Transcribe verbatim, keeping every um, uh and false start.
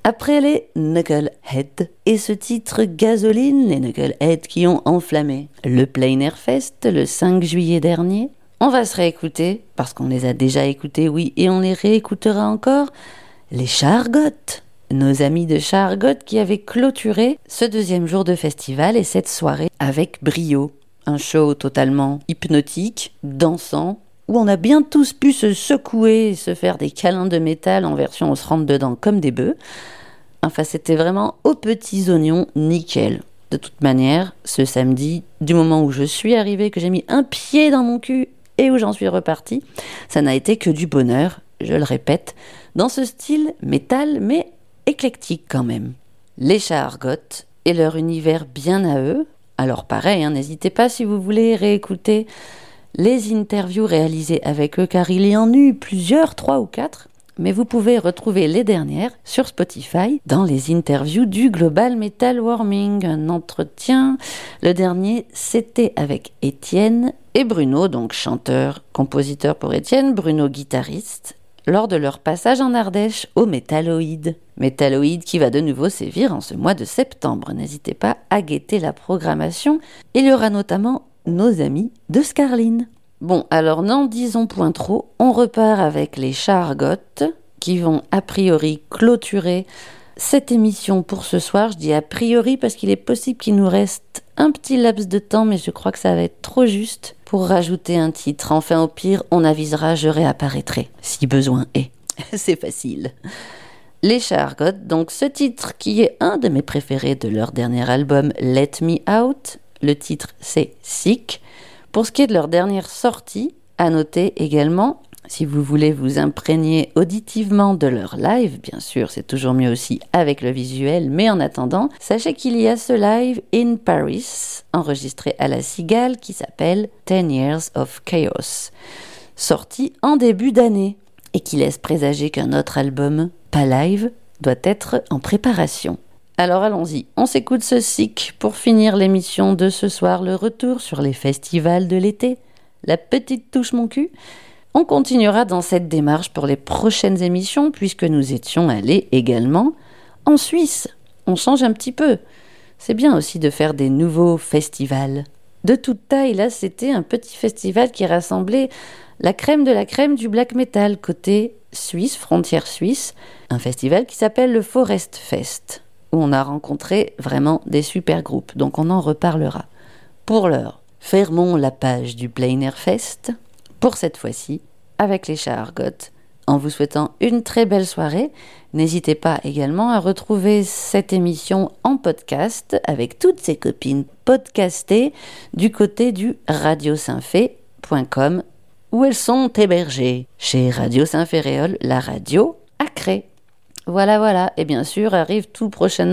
Après les Knucklehead et ce titre Gasoline, les Knucklehead qui ont enflammé le Plein Air Fest le cinq juillet dernier, on va se réécouter, parce qu'on les a déjà écoutés, oui, et on les réécoutera encore, les Chargottes, nos amis de Chargottes qui avaient clôturé ce deuxième jour de festival et cette soirée avec brio. Un show totalement hypnotique, dansant, où on a bien tous pu se secouer et se faire des câlins de métal en version on se rentre dedans comme des bœufs. Enfin, c'était vraiment aux petits oignons, nickel. De toute manière, ce samedi, du moment où je suis arrivée, que j'ai mis un pied dans mon cul et où j'en suis repartie, ça n'a été que du bonheur, je le répète, dans ce style métal, mais éclectique quand même. Les Chargottes et leur univers bien à eux. Alors pareil, hein, n'hésitez pas si vous voulez réécouter les interviews réalisées avec eux, car il y en eut plusieurs, trois ou quatre, mais vous pouvez retrouver les dernières sur Spotify dans les interviews du Global Metal Warming. Un entretien, le dernier, c'était avec Étienne et Bruno, donc chanteur, compositeur pour Étienne, Bruno guitariste, lors de leur passage en Ardèche au Métalloïd. Métalloïd qui va de nouveau sévir en ce mois de septembre. N'hésitez pas à guetter la programmation. Il y aura notamment nos amis de Scarline. Bon, alors n'en disons point trop, on repart avec les Chargottes qui vont a priori clôturer cette émission pour ce soir. Je dis a priori parce qu'il est possible qu'il nous reste un petit laps de temps, mais je crois que ça va être trop juste pour rajouter un titre. Enfin, au pire, on avisera, je réapparaîtrai, si besoin est. C'est facile. Les Chargottes, donc ce titre qui est un de mes préférés de leur dernier album Let Me Out. Le titre, c'est Sick. Pour ce qui est de leur dernière sortie, à noter également, si vous voulez vous imprégner auditivement de leur live, bien sûr, c'est toujours mieux aussi avec le visuel, mais en attendant, sachez qu'il y a ce live in Paris, enregistré à la Cigale, qui s'appelle Ten Years of Chaos, sorti en début d'année, et qui laisse présager qu'un autre album, pas live, doit être en préparation. Alors allons-y, on s'écoute ce Sick pour finir l'émission de ce soir, le retour sur les festivals de l'été, la petite touche mon cul. On continuera dans cette démarche pour les prochaines émissions puisque nous étions allés également en Suisse. On change un petit peu. C'est bien aussi de faire des nouveaux festivals. De toute taille, là c'était un petit festival qui rassemblait la crème de la crème du black metal côté Suisse, frontière suisse, un festival qui s'appelle le Forest Fest, où on a rencontré vraiment des super groupes, donc on en reparlera. Pour l'heure, fermons la page du Plein Air Fest, pour cette fois-ci, avec les Chargottes, en vous souhaitant une très belle soirée. N'hésitez pas également à retrouver cette émission en podcast, avec toutes ses copines podcastées, du côté du radio saint fé point com, où elles sont hébergées, chez Radio Saint-Féréol, la radio à Cré. Voilà, voilà, et bien sûr, arrive tout prochainement